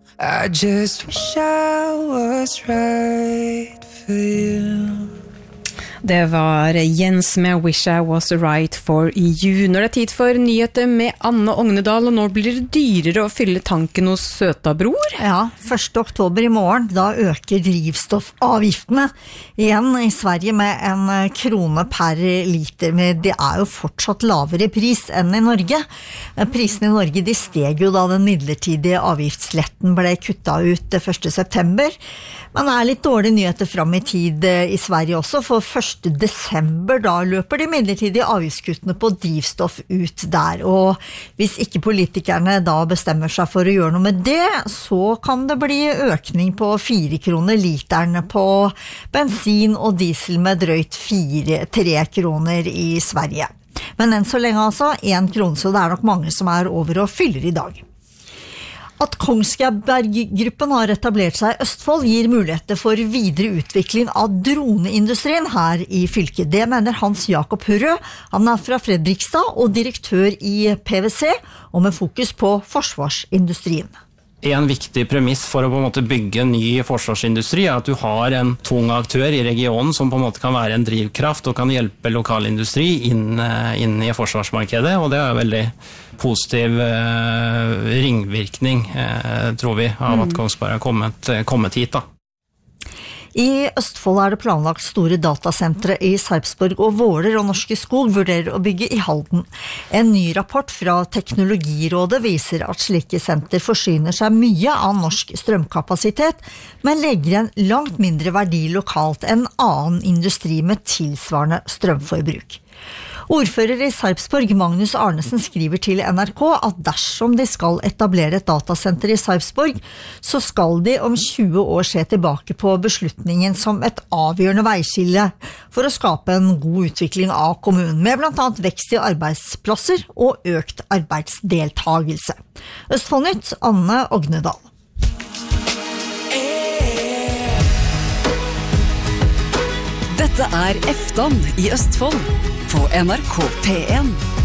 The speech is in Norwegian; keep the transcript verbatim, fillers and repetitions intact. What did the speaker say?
I just wish I was right for you. Det var Jens med Wish I Was Right for You. Når det er tid for nyheter med Anne Ognedal, og nå blir det dyrere å fylle tanken hos søta bror. Ja, første oktober i morgen, da øker drivstoffavgiftene igjen i Sverige med en krone per liter, men det er jo fortsatt lavere pris enn i Norge. Prisene i Norge, de steg jo da den midlertidige avgiftsletten ble kuttet ut første september, men det er litt dårlige nyheter frem i tid i Sverige også, for første desember da løper de midlertidige avgiftskuttene på drivstoff ut der, og hvis ikke politikerne da bestemmer seg for å gjøre noe med det, så kan det bli økning på fire kroner literen på bensin og diesel med drøyt fire, tre kroner i Sverige. Men enn så lenge altså, en krone, så det er nok mange som er over og fyller i dag. At Kongsberg-gruppen har etablert seg i Østfold gir muligheter for videre utvikling av droneindustrien her i fylket. Det mener Hans Jakob Hurrø. Han er fra Fredrikstad og direktør i P V C, og med fokus på forsvarsindustrien. En viktig premiss for å på en måte bygge en ny forsvarsindustri er at du har en tung aktør i regionen som på en måte kan være en drivkraft og kan hjelpe lokalindustri inn, inn i forsvarsmarkedet, og det er en veldig positiv eh, ringvirkning, eh, tror vi, av at Kongsberg har kommet, kommet hit da. I Østfold er det planlagt store datasentre i Sarpsborg, og Våler og Norske Skog vurderer å bygge i Halden. En ny rapport fra Teknologirådet viser at slike senter forsyner seg mye av norsk strømkapasitet, men legger en langt mindre verdi lokalt enn annen industri med tilsvarende strømforbruk. Ordfører i Sarpsborg, Magnus Arnesen, skriver til N R K at dersom de skal etablere et datasenter i Sarpsborg, så skal de om tjue år se tilbake på beslutningen som et avgjørende veiskille for å skape en god utvikling av kommunen, med blant annet vekst i arbeidsplasser og økt arbeidsdeltagelse. Østfoldnytt, Anne Ognedal. Dette er Efton i Østfold på N R K P en.